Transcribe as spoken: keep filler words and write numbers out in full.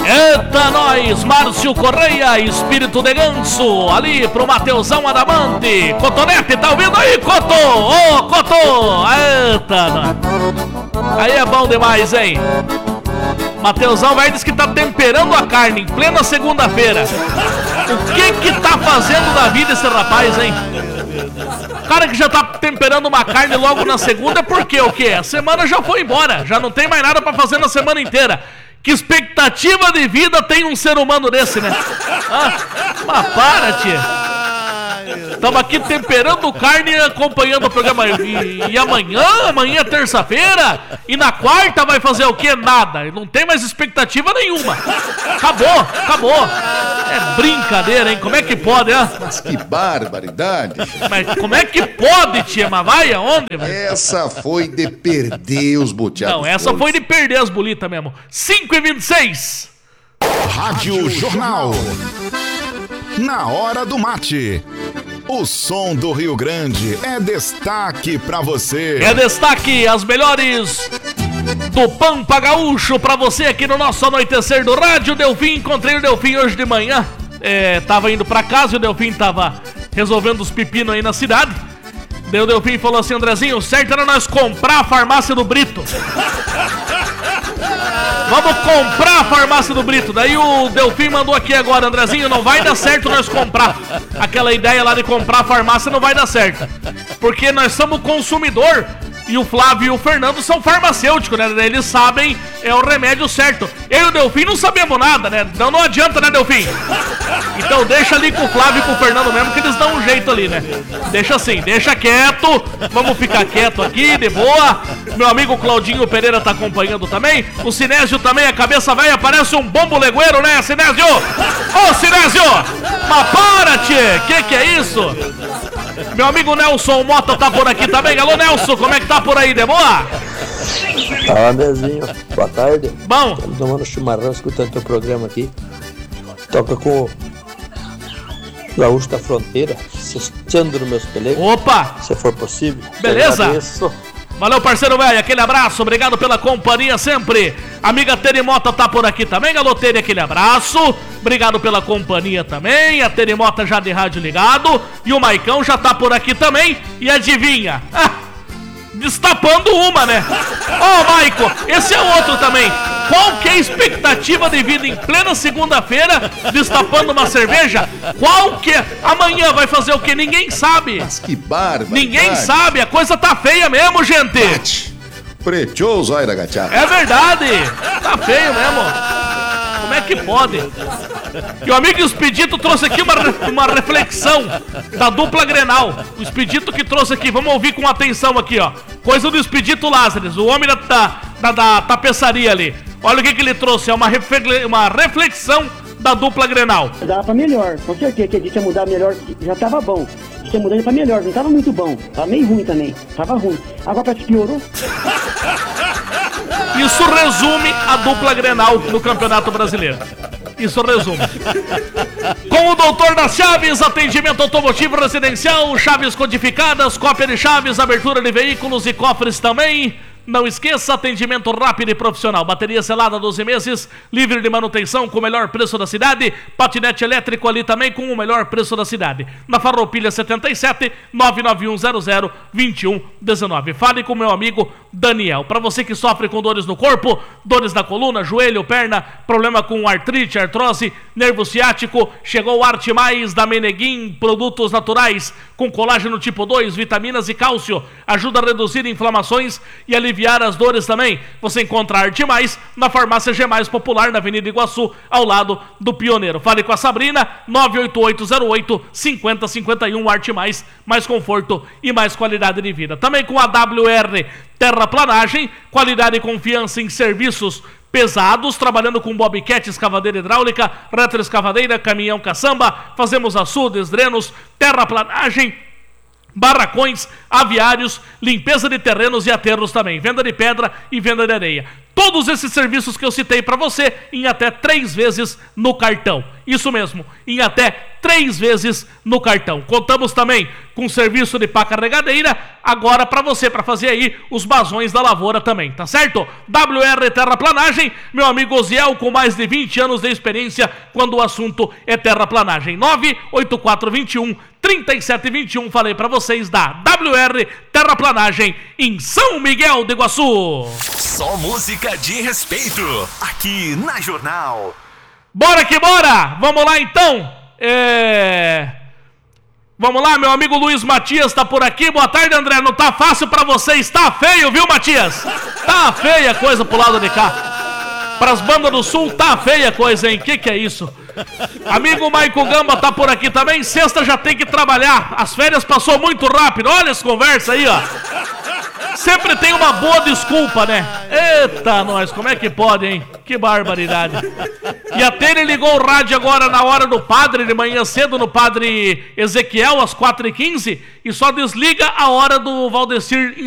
Eita, nós, Márcio Correia, espírito de ganso, ali pro Mateusão Adamante. Cotonete, tá ouvindo aí, Coto? Ô, oh, Coto! Eita, nós. Aí é bom demais, hein? Mateusão vai diz que tá temperando a carne em plena segunda-feira. O que que tá fazendo da vida esse rapaz, hein? O cara que já tá temperando uma carne logo na segunda é porque o quê? A semana já foi embora, já não tem mais nada pra fazer na semana inteira. Que expectativa de vida tem um ser humano desse, né? Ah, mas para, tia. Estamos aqui temperando carne e acompanhando o programa. E, e amanhã, amanhã é terça-feira. E na quarta vai fazer o quê? Nada. Não tem mais expectativa nenhuma. Acabou, acabou. É brincadeira, hein? Como é que pode, hein? Mas que barbaridade. Mas como é que pode, tia? Mas vai aonde? Essa foi de perder os boteados. Não, essa foi de perder as bolitas mesmo. cinco e vinte e seis. Rádio Jornal. Na hora do mate. O som do Rio Grande é destaque pra você. É destaque, as melhores do Pampa Gaúcho pra você aqui no nosso Anoitecer do Rádio. Delfim, encontrei o Delfim hoje de manhã. É, tava indo pra casa e o Delfim tava resolvendo os pepinos aí na cidade. Daí o Delfim falou assim: Andrezinho, certo era nós comprar a farmácia do Brito. Vamos comprar a farmácia do Brito. Daí o Delfim mandou aqui agora: Andrezinho, não vai dar certo nós comprar. Aquela ideia lá de comprar a farmácia não vai dar certo. Porque nós somos consumidor e o Flávio e o Fernando são farmacêuticos, né? Eles sabem é o remédio certo. Eu e o Delfim não sabemos nada, né? Então não adianta, né, Delfim? Então deixa ali com o Flávio e com o Fernando mesmo, que eles dão um jeito ali, né? Deixa assim, deixa quieto. Vamos ficar quieto aqui, de boa. Meu amigo Claudinho Pereira tá acompanhando também. O Sinésio também, a cabeça velha, parece um bombo legueiro, né, Sinésio? Ô, Sinésio! Mas para, tchê! Que que é isso? Meu amigo Nelson Mota tá por aqui também. Alô, Nelson, como é que tá por aí, de boa? Fala, Andrezinho. Boa tarde. Bom. Estamos tomando chimarrão, escutando teu programa aqui. Toca com o Gaúcho da Fronteira, assistindo nos meus pelecos. Opa! Se for possível. Beleza? Valeu, parceiro velho, aquele abraço, obrigado pela companhia sempre. Amiga Tere Mota tá por aqui também, alô Tere, aquele abraço. Obrigado pela companhia também, a Tere Mota já de rádio ligado. E o Maicão já tá por aqui também. E adivinha? Ah, destapando uma, né? Ó, oh, Maico, esse é outro também. Qual que é a expectativa de vida em plena segunda-feira, destapando uma cerveja? Qual que é? Amanhã vai fazer o que? Ninguém sabe. Mas que bárbaro. Ninguém sabe, a coisa tá feia mesmo, gente. Preteou os olhos da gachada. É verdade, tá feio mesmo. Como é que pode? E o amigo Expedito trouxe aqui uma, uma reflexão da dupla Grenal. O Expedito que trouxe aqui, vamos ouvir com atenção aqui, ó. Coisa do Expedito Lázares, o homem da, da, da tapeçaria ali. Olha o que, que ele trouxe, é uma, refle, uma reflexão da dupla Grenal. Dava pra melhor, com certeza, que a gente ia mudar melhor, já tava bom. A gente ia mudar pra melhor, não tava muito bom, tava meio ruim também, tava ruim. Agora parece que piorou. Isso resume a dupla Grenal no Campeonato Brasileiro. Isso resume. Com o doutor das Chaves, atendimento automotivo residencial, chaves codificadas, cópia de chaves, abertura de veículos e cofres também. Não esqueça, atendimento rápido e profissional. Bateria selada doze meses, livre de manutenção com o melhor preço da cidade. Patinete elétrico ali também com o melhor preço da cidade. Na Farroupilha setenta e sete, nove nove um zero zero, dois um um nove. Fale com meu amigo Daniel. Para você que sofre com dores no corpo, dores na coluna, joelho, perna, problema com artrite, artrose, nervo ciático, chegou o Arte Mais da Meneguim, produtos naturais com colágeno tipo dois, vitaminas e cálcio. Ajuda a reduzir inflamações e aliviar as dores também. Você encontra Arte Mais na farmácia G Mais Popular, na Avenida Iguaçu, ao lado do Pioneiro. Fale com a Sabrina, nove oito oito zero oito, cinco zero cinco um. Arte Mais, mais conforto e mais qualidade de vida. Também com a W R Terraplanagem, qualidade e confiança em serviços pesados, trabalhando com bobcat, escavadeira hidráulica, retroescavadeira, caminhão caçamba. Fazemos açudes, drenos, terraplanagem, barracões, aviários, limpeza de terrenos e aterros também, venda de pedra e venda de areia. todos esses serviços que eu citei para você em até três vezes no cartão. Isso mesmo, em até três vezes no cartão. Contamos também com serviço de pá carregadeira, agora para você, para fazer aí os basões da lavoura também, tá certo? W R Terraplanagem, meu amigo Osiel, com mais de vinte anos de experiência quando o assunto é terraplanagem. nove oito quatro dois um, três sete dois um, falei para vocês da W R Terraplanagem em São Miguel do Iguaçu. Só música de respeito, aqui na Jornal. Bora que bora! Vamos lá então! É... Vamos lá, meu amigo Luiz Matias tá por aqui. Boa tarde, André. Não tá fácil pra vocês, tá feio, viu, Matias? Tá feia a coisa pro lado de cá. Pras bandas do sul, tá feia a coisa, hein? Que que é isso? Amigo Maico Gamba tá por aqui também. Sexta já tem que trabalhar. As férias passou muito rápido. Olha as conversas aí, ó. Sempre tem uma boa desculpa, né? Eita, nós, como é que pode, hein? Que barbaridade. E até ele ligou o rádio agora na hora do padre, de manhã cedo, no padre Ezequiel, às quatro e quinze, e só desliga a hora do Valdecir